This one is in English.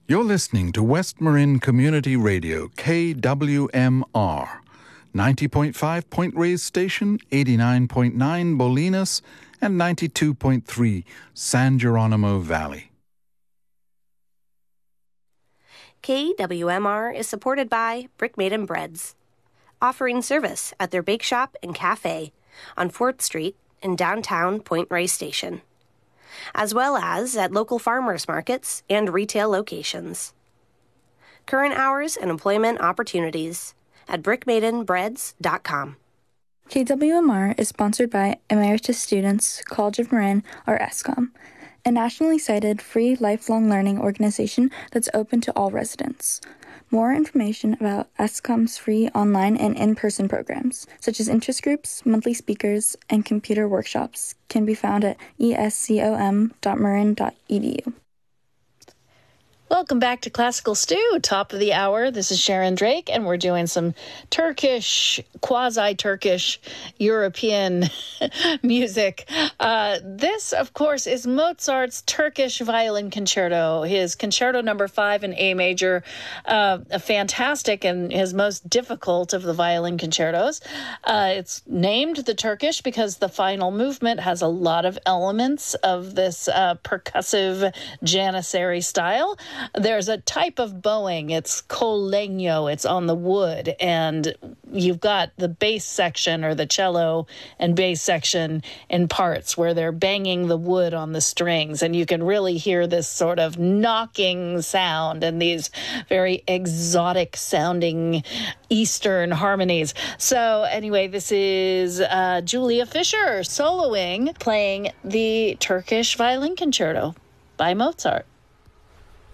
You're listening to West Marin Community Radio, KWMR, 90.5 Point Reyes Station, 89.9 Bolinas, and 92.3 San Geronimo Valley. KWMR is supported by Brick Maiden Breads, offering service at their bake shop and cafe on 4th Street in downtown Point Reyes Station, as well as at local farmers markets and retail locations. Current hours and employment opportunities at brickmaidenbreads.com. KWMR is sponsored by Emeritus Students, College of Marin, or ESCOM, a nationally cited free lifelong learning organization that's open to all residents. More information about ESCOM's free online and in-person programs, such as interest groups, monthly speakers, and computer workshops, can be found at escom.marin.edu. Welcome back to Classical Stew, top of the hour. This is Sharon Drake, and we're doing some Turkish, quasi-Turkish, European music. This, of course, is Mozart's Turkish Violin Concerto, his Concerto No. 5 in A major, a fantastic and his most difficult of the violin concertos. It's named the Turkish because the final movement has a lot of elements of this percussive Janissary style. There's a type of bowing. It's col legno. It's on the wood. And you've got the bass section, or the cello and bass section, in parts where they're banging the wood on the strings. And you can really hear this sort of knocking sound and these very exotic sounding Eastern harmonies. So anyway, this is Julia Fischer soloing, playing the Turkish Violin Concerto by Mozart.